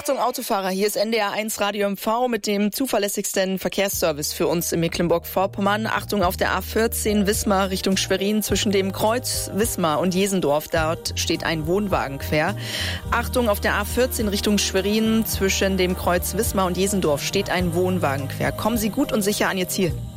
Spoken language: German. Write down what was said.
Achtung Autofahrer, hier ist NDR1 Radio MV mit dem zuverlässigsten Verkehrsservice für uns in Mecklenburg-Vorpommern. Achtung auf der A14 Wismar Richtung Schwerin zwischen dem Kreuz Wismar und Jesendorf. Dort steht ein Wohnwagen quer. Achtung auf der A14 Richtung Schwerin zwischen dem Kreuz Wismar und Jesendorf steht ein Wohnwagen quer. Kommen Sie gut und sicher an Ihr Ziel.